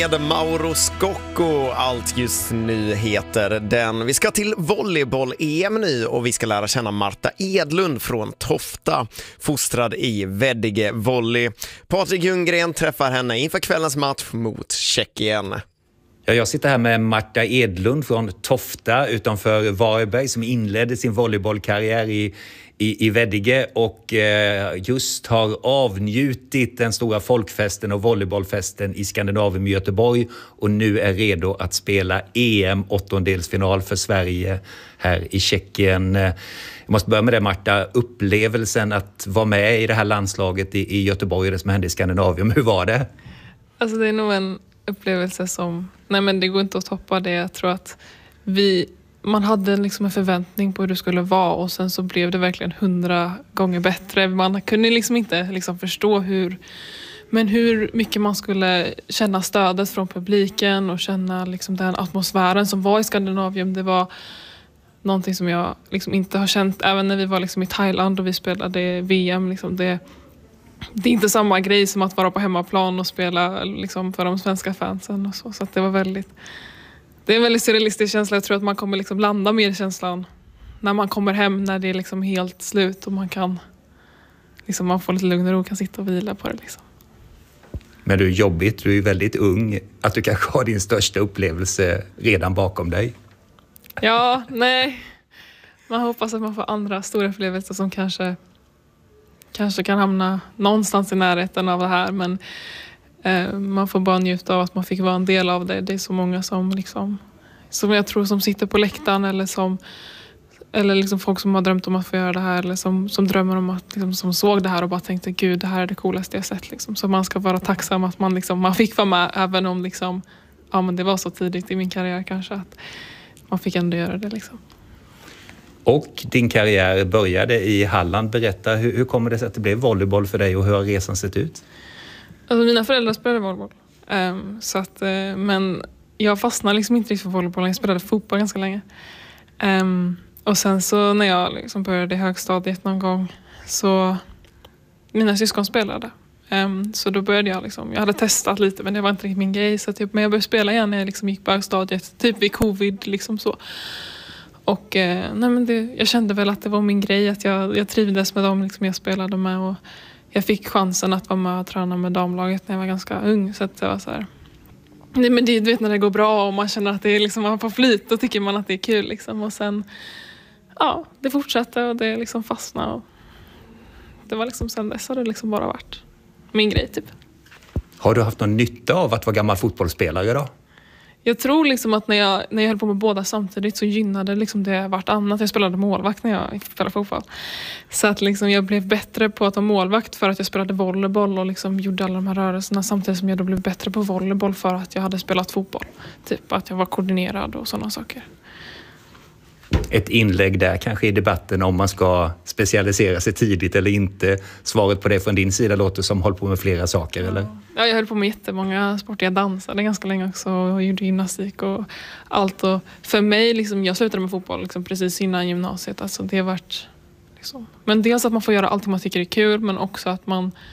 Med Mauro Scocco, allt just nu heter den. Vi ska till volleyboll-EM nu och vi ska lära känna Marta Edlund från Tofta, fostrad i Veddige volley. Patrik Ljunggren träffar henne inför kvällens match mot Tjeckien. Ja, jag sitter här med Marta Edlund från Tofta utanför Varberg som inledde sin volleybollkarriär i Veddige och just har avnjutit den stora folkfesten och volleybollfesten i Skandinavien med Göteborg och nu är redo att spela EM åttondelsfinal för Sverige här i Tjeckien. Jag måste börja med det, Marta, upplevelsen att vara med i det här landslaget i Göteborg och det som hände i Skandinavien. Hur var det? Alltså det är nog en upplevelse som, nej men det går inte att toppa det. Jag tror att man hade liksom en förväntning på hur det skulle vara och sen så blev det verkligen 100 gånger bättre. Man kunde liksom inte liksom förstå hur mycket man skulle känna stödet från publiken och känna liksom den atmosfären som var i Skandinavien. Det var någonting som jag liksom inte har känt även när vi var liksom i Thailand och vi spelade VM. Liksom det är inte samma grej som att vara på hemmaplan och spela liksom för de svenska fansen och så att det var det är en väldigt surrealistisk känsla. Jag tror att man kommer liksom landa mer i känslan när man kommer hem, när det är liksom helt slut och man kan liksom, man får lite lugn och ro, kan sitta och vila på det liksom. Men du är jobbigt, du är väldigt ung, att du kanske har din största upplevelse redan bakom dig. Ja, nej. Man hoppas att man får andra stora upplevelser som kanske kan hamna någonstans i närheten av det här, men man får bara njuta av att man fick vara en del av det. Det är så många som jag tror som sitter på läktaren eller liksom folk som har drömt om att få göra det här eller som drömmer om att liksom, som såg det här och bara tänkte gud, det här är det coolaste jag sett liksom. Så man ska vara tacksam att man fick vara med, även om liksom, ja, men det var så tidigt i min karriär kanske att man fick ändå göra det liksom. Och din karriär började i Halland. Berätta, hur kommer det sig att det blev volleyboll för dig och hur har resan sett ut? Alltså mina föräldrar spelade volleyboll. Men jag fastnade liksom inte riktigt för volleyboll. Jag spelade fotboll ganska länge. Och sen så när jag liksom började i högstadiet någon gång så mina syskon spelade. Så då började jag liksom, jag hade testat lite men det var inte riktigt min grej. Så men jag började spela igen när jag liksom gick på högstadiet. Typ vid covid liksom så. Och jag kände väl att det var min grej. Att jag trivdes med dem liksom jag spelade med och jag fick chansen att vara med och träna med damlaget när jag var ganska ung. Så att det var så här. Nej, men du vet när det går bra och man känner att det är liksom, man får flyt, då tycker man att det är kul. Liksom. Och sen, ja, det fortsatte och det liksom fastnade. Och det var liksom sen dess har det liksom bara varit min grej typ. Har du haft någon nytta av att vara gammal fotbollsspelare då? Jag tror liksom att när jag höll på med båda samtidigt så gynnade liksom det vartannat. Jag spelade målvakt när jag spelade fotboll. Så att liksom jag blev bättre på att ha målvakt för att jag spelade volleyboll och liksom gjorde alla de här rörelserna. Samtidigt som jag då blev bättre på volleyboll för att jag hade spelat fotboll. Typ att jag var koordinerad och sådana saker. Ett inlägg där kanske i debatten om man ska specialisera sig tidigt eller inte. Svaret på det från din sida låter som håll på med flera saker, eller? Ja, jag höll på med jättemånga sporter. Jag dansade ganska länge också och gjorde gymnastik och allt. Och för mig, liksom, jag slutade med fotboll liksom, precis innan gymnasiet. Alltså, det har varit, liksom. Men dels att man får göra allt man tycker är kul, men också att man